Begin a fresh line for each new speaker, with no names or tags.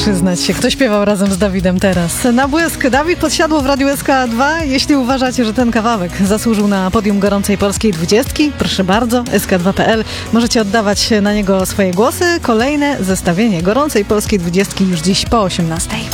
przyznać się, kto śpiewał razem z Dawidem teraz. Na błysk Dawid Podsiadło w Radiu SK2. Jeśli uważacie, że ten kawałek zasłużył na podium gorącej polskiej 20, proszę bardzo, sk2.pl. Możecie oddawać na niego swoje głosy. Kolejne zestawienie gorącej polskiej 20 już dziś po 18.